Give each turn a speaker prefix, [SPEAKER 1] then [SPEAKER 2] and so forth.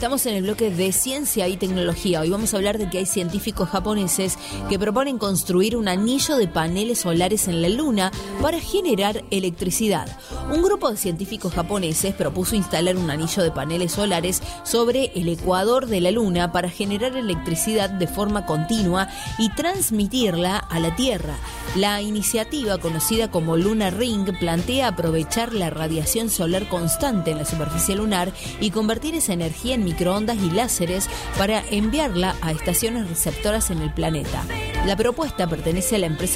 [SPEAKER 1] Estamos en el bloque de ciencia y tecnología. Hoy vamos a hablar de que hay científicos japoneses que proponen construir un anillo de paneles solares en la Luna para generar electricidad. Un grupo de científicos japoneses propuso instalar un anillo de paneles solares sobre el ecuador de la Luna para generar electricidad de forma continua y transmitirla a la Tierra. La iniciativa, conocida como Lunar Ring, plantea aprovechar la radiación solar constante en la superficie lunar y convertir esa energía en microondas y láseres para enviarla a estaciones receptoras en el planeta. La propuesta pertenece a la empresa